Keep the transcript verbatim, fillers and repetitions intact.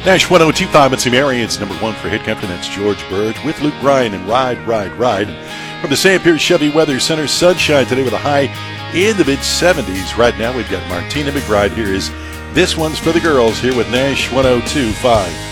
Nash one oh two point five, it's Mary. It's number one for Hit Country. That's George Burge with Luke Bryan and Ride, Ride, Ride. From the Saint Pierre Chevy Weather Center, sunshine today with a high in the mid seventies. Right now we've got Martina McBride. Here is This One's for the Girls here with Nash one oh two point five.